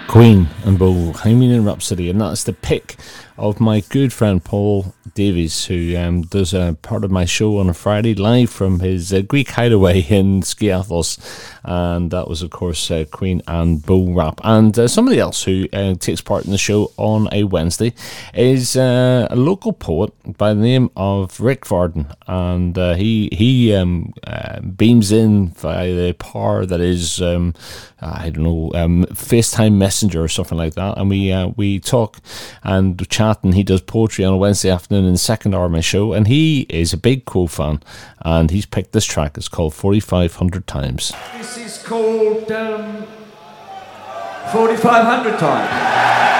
Queen and Bohemian Rhapsody, and that's the pick of my good friend Paul Davies, who does a part of my show on a Friday live from his Greek hideaway in Skiathos, and that was of course Queen and Bo Rap. And somebody else who takes part in the show on a Wednesday is a local poet by the name of Rick Varden, and he beams in via the power that is FaceTime Messenger or something like that, and we talk and chat, and he does poetry on a Wednesday afternoon in the second hour of my show, and he is a big Quo fan, and he's picked this track. It's called 4,500 Times. This is called 4,500 Times.